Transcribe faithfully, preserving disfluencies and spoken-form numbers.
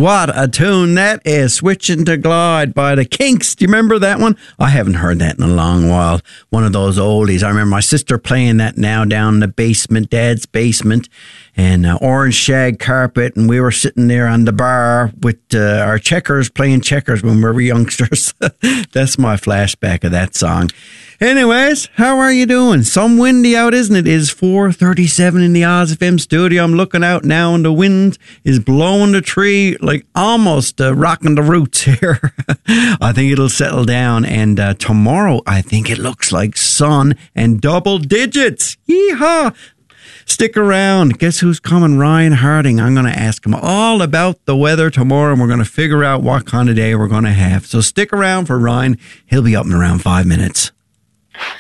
What a tune that is. Switching to Glide by the Kinks. Do you remember that one? I haven't heard that in a long while. One of those oldies. I remember my sister playing that now down in the basement, Dad's basement, and uh, orange shag carpet, and we were sitting there on the bar with uh, our checkers, playing checkers when we were youngsters. That's my flashback of that song. Anyways, how are you doing? Some windy out, isn't it? It's four thirty-seven in the Oz F M studio. I'm looking out now and the wind is blowing the tree, like almost uh, rocking the roots here. I think it'll settle down. And uh, tomorrow, I think it looks like sun and double digits. Yeehaw! Stick around. Guess who's coming? Ryan Harding. I'm going to ask him all about the weather tomorrow, and we're going to figure out what kind of day we're going to have. So stick around for Ryan. He'll be up in around five minutes.